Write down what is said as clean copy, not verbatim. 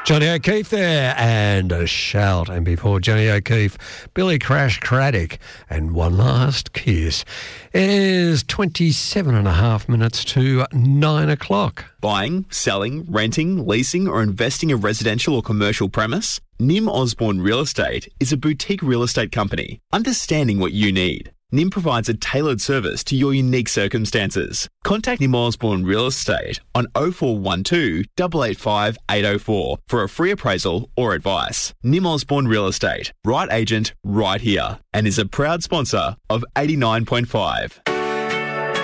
Johnny O'Keefe there, and a shout. And before Johnny O'Keefe, Billy Crash Craddock, and One Last Kiss. It is 27 and a half minutes to 9 o'clock. Buying, selling, renting, leasing or investing a residential or commercial premise? Nim Osborne Real Estate is a boutique real estate company, understanding what you need. Nim provides a tailored service to your unique circumstances. Contact Nim Osborne Real Estate on 0412 885 804 for a free appraisal or advice. Nim Osborne Real Estate, right agent, right here, and is a proud sponsor of 89.5.